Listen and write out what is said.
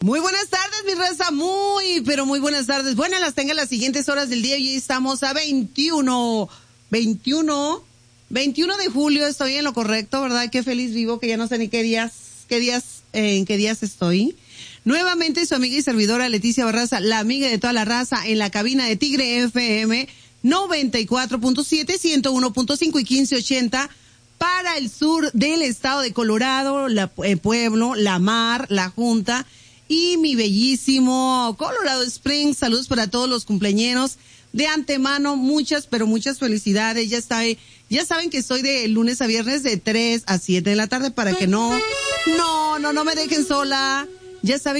Muy buenas tardes, mi raza, pero muy buenas tardes. Buenas las tengan las siguientes horas del día y hoy estamos a 21 de julio, estoy en lo correcto, ¿verdad? Qué feliz vivo, que ya no sé ni en qué días estoy. Nuevamente su amiga y servidora Leticia Barraza, la amiga de toda la raza, en la cabina de Tigre FM 94.7, 101.5 y 1580 para el sur del estado de Colorado, el pueblo, la mar, la junta y mi bellísimo Colorado Springs. Saludos para todos los cumpleañeros. De antemano, muchas felicidades. Ya saben que estoy de lunes a viernes de 3 a 7 de la tarde para que no me dejen sola. Ya saben